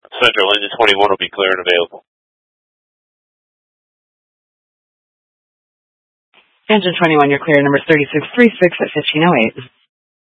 Central, engine 21 will be clear and available. Engine 21, you're clear, number 3636 at 1508.